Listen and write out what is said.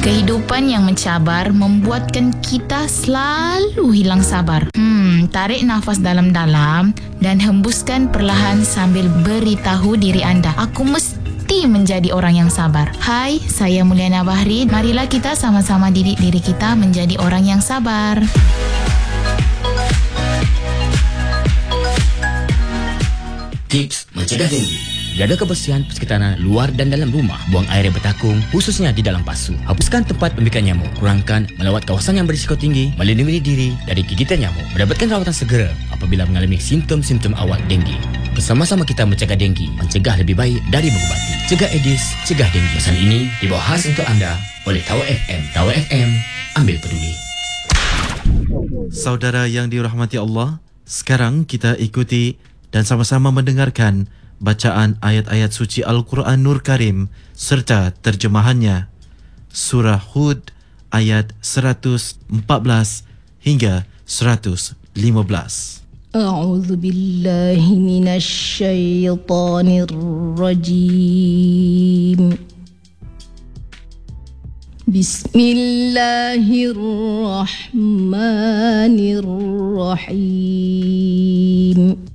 Kehidupan yang mencabar membuatkan kita selalu hilang sabar. Tarik nafas dalam-dalam dan hembuskan perlahan sambil beritahu diri anda, aku mesti menjadi orang yang sabar. Hai, saya Mulyana Bahri. Marilah kita sama-sama didik diri kita menjadi orang yang sabar. Tips mencegah denggi. Jaga kebersihan persekitaran luar dan dalam rumah. Buang air yang bertakung, khususnya di dalam pasu. Hapuskan tempat pembibitan nyamuk. Kurangkan melawat kawasan yang berisiko tinggi. Melindungi diri dari gigitan nyamuk. Mendapatkan rawatan segera apabila mengalami simptom-simptom awal denggi. Bersama-sama kita mencegah denggi. Mencegah lebih baik dari mengubati. Cegah Aedes, cegah denggi. Pesan ini dibawa khas untuk anda oleh Tower FM. Tower FM, ambil peduli. Saudara yang dirahmati Allah, sekarang kita ikuti dan sama-sama mendengarkan bacaan ayat-ayat suci Al-Quran Nur Karim serta terjemahannya. Surah Hud ayat 114 hingga 115. A'udzu billahi minasy syaithanir rajim. Bismillahirrahmanirrahim.